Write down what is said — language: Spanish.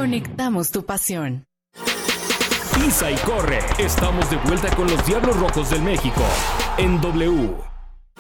Conectamos tu pasión. Pisa y corre. Estamos de vuelta con los Diablos Rojos del México en W.